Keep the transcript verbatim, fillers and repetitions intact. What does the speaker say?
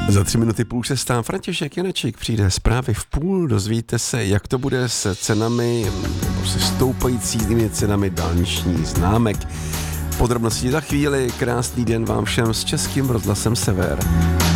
Za tři minuty půl se stá František Janeček, přijde zprávy v půl, dozvíte se, jak to bude s cenami, nebo se stoupajícími cenami dálničních známek. Podrobnosti za chvíli, krásný den vám všem s Českým rozhlasem Sever.